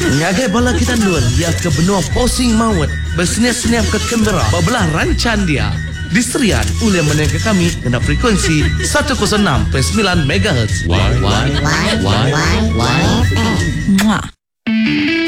Ngagai bala kita nun, dia ke benua posing maut, berseniap-seniap ke Canberra, bebelah rancan dia. Diserian oleh menengah kami kena frekuensi 106.9 MHz. Why FM.